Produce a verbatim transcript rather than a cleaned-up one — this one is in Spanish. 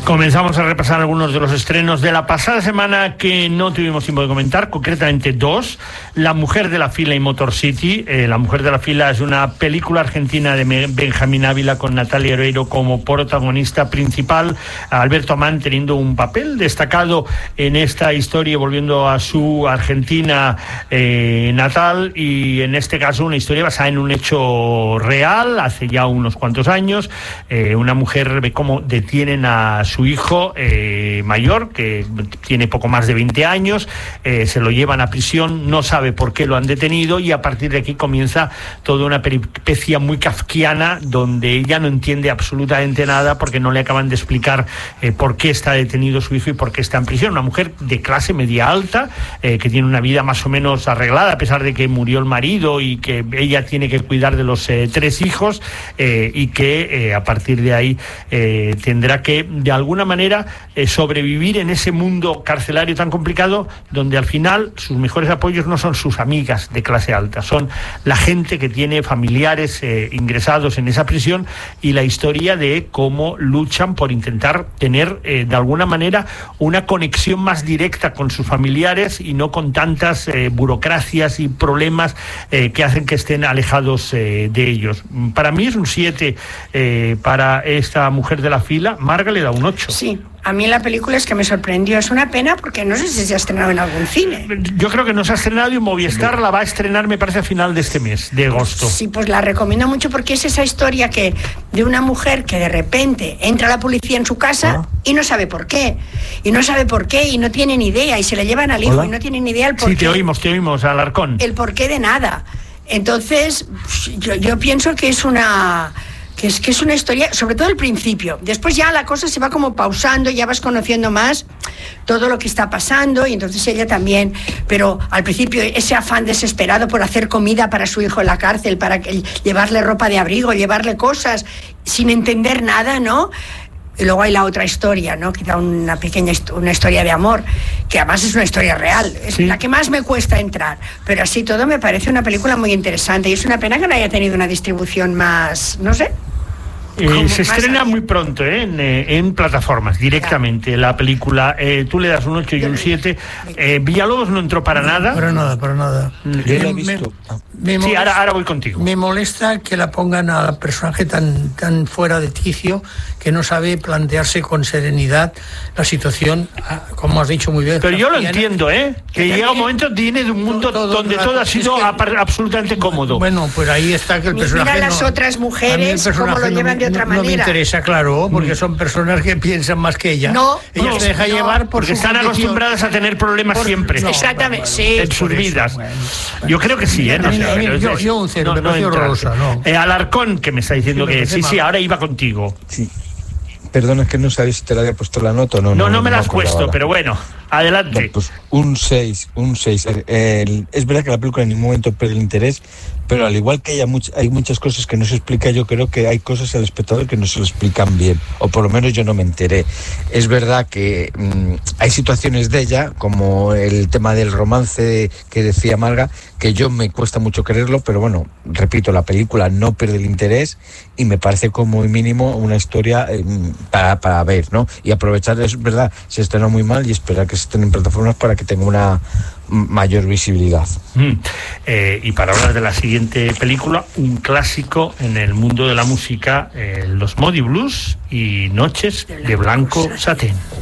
Comenzamos a repasar algunos de los estrenos de la pasada semana que no tuvimos tiempo de comentar, concretamente dos. La mujer de la fila y Motor City. Eh, La mujer de la fila es una película argentina de Benjamín Ávila con Natalia Oreiro como protagonista principal, Alberto Amán teniendo un papel destacado en esta historia, volviendo a su Argentina eh, natal, y en este caso una historia basada en un hecho real, hace ya unos cuantos años. Eh, una mujer ve cómo detienen a su hijo eh, mayor, que tiene poco más de veinte años, eh, se lo llevan a prisión, no sabe por qué lo han detenido, y a partir de aquí comienza toda una peripecia muy kafkiana, donde ella no entiende absolutamente nada, porque no le acaban de explicar eh, por qué está detenido su hijo y por qué está en prisión. Una mujer de clase media alta, eh, que tiene una vida más o menos arreglada, a pesar de que murió el marido y que ella tiene que cuidar de los eh, tres hijos, eh, y que eh, a partir de ahí eh, tendrá que de alguna manera eh, sobrevivir en ese mundo carcelario tan complicado, donde al final sus mejores apoyos no son sus amigas de clase alta, son la gente que tiene familiares eh, ingresados en esa prisión, y la historia de cómo luchan por intentar tener eh, de alguna manera una conexión más directa con sus familiares y no con tantas eh, burocracias y problemas eh, que hacen que estén alejados eh, de ellos. Para mí es un siete eh, para esta mujer de la fila. Marga le da un ocho. Sí, a mí la película es que me sorprendió. Es una pena porque no sé si se ha estrenado en algún cine. Yo creo que no se ha estrenado, y Movistar la va a estrenar, me parece, a final de este mes, de agosto. Sí, pues la recomiendo mucho, porque es esa historia que de una mujer que de repente entra la policía en su casa, ¿ah?, y no sabe por qué. Y no sabe por qué, y no tiene ni idea, y se le llevan al hijo. ¿Hola? Y no tiene ni idea el por sí, qué. Sí, te oímos, te oímos, Alarcón. El porqué de nada. Entonces, yo, yo pienso que es una... que es que es una historia, sobre todo al principio. Después ya la cosa se va como pausando, ya vas conociendo más todo lo que está pasando, y entonces ella también, pero al principio ese afán desesperado por hacer comida para su hijo en la cárcel, para que, llevarle ropa de abrigo, llevarle cosas, sin entender nada, ¿no? Y luego hay la otra historia, ¿no? Quizá una pequeña una historia de amor, que además es una historia real, es sí. la que más me cuesta entrar, pero así todo me parece una película muy interesante, y es una pena que no haya tenido una distribución más, no sé. Eh, se estrena muy pronto ¿eh? en, eh, en plataformas directamente, claro, la película. Eh, tú le das un ocho y un siete. Eh, Villalobos no entró para nada. Para nada, para nada. Yo la he visto. Me, me molesta, sí, ahora, ahora voy contigo. Me molesta que la pongan al personaje tan, tan fuera de ticio, que no sabe plantearse con serenidad la situación, como has dicho muy bien. Pero yo lo entiendo, ¿eh? Que, que llega un momento, viene de un mundo todo, todo donde todo ha sido es que, absolutamente cómodo. Bueno, pues ahí está que el personaje. Mira las no, otras mujeres, cómo lo llevan no, de otra no, manera. No me interesa, claro, porque son personas que piensan más que ella. No, ella no, se deja no, llevar por porque están condición. acostumbradas a tener problemas por, siempre. No, exactamente, bueno, sí. En sus vidas. Bueno, bueno. Yo creo que sí, ¿eh? No sé, mí, yo, yo un cero, no, me pareció horrorosa, no. Eh, Alarcón, que me está diciendo sí, que sí, sí, ahora iba contigo. Sí. Perdona, es que no sabéis si te la había puesto la nota o no. No, no, no, no me no la has puesto, ahora. Pero bueno, adelante. Bueno, pues un seis, un seis. El, es verdad que la película en ningún momento pierde el interés, pero al igual que hay, much, hay muchas cosas que no se explica, yo creo que hay cosas al espectador que no se lo explican bien, o por lo menos yo no me enteré. Es verdad que mmm, hay situaciones de ella, como el tema del romance que decía Marga, que yo me cuesta mucho creerlo, pero bueno, repito, la película no pierde el interés y me parece como mínimo una historia eh, para, para ver, ¿no? Y aprovechar, es verdad, se estrenó muy mal, y esperar que se estén en plataformas para que tenga una mayor visibilidad. Mm. Eh, y para hablar de la siguiente película, un clásico en el mundo de la música, eh, los Moody Blues y Noches de Blanco Satén.